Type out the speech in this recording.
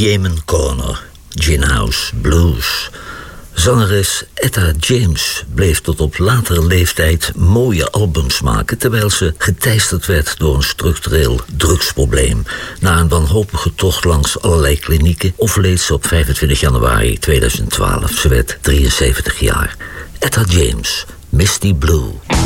Yemen Corner, Gin House Blues. Zangeres Etta James bleef tot op latere leeftijd mooie albums maken, terwijl ze geteisterd werd door een structureel drugsprobleem. Na een wanhopige tocht langs allerlei klinieken overleed ze op 25 januari 2012. Ze werd 73 jaar. Etta James, Misty Blue.